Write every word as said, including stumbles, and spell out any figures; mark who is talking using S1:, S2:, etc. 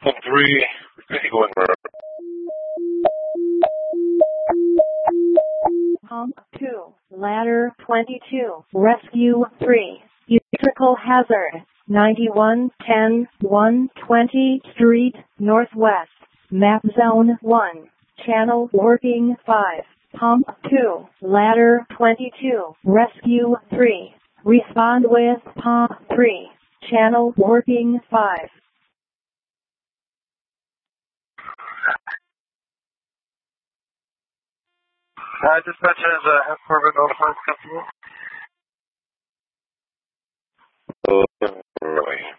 S1: Pump three, ready going for
S2: Pump two, ladder twenty-two, rescue three, electrical hazard, ninety-one ten, one twenty Street, Northwest, map zone one, channel working five, pump two, ladder twenty-two, rescue three, respond with pump three, channel working five.
S1: Uh, dispatch has uh, have Corbin notified customer. Oh, really?